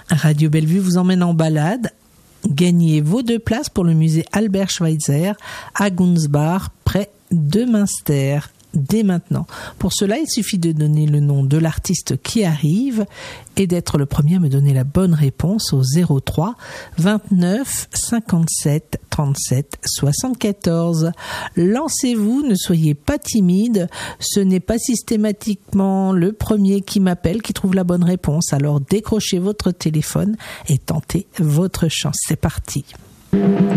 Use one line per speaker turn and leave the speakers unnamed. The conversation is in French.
Radio Bellevue vous emmène en balade. Gagnez vos 2 places pour le musée Albert Schweitzer à Gunsbach, près de Münster. Dès maintenant. Pour cela, il suffit de donner le nom de l'artiste qui arrive et d'être le premier à me donner la bonne réponse au 03 29 57 37 74. Lancez-vous, ne soyez pas timide. Ce n'est pas systématiquement le premier qui m'appelle qui trouve la bonne réponse. Alors décrochez votre téléphone et tentez votre chance. C'est parti.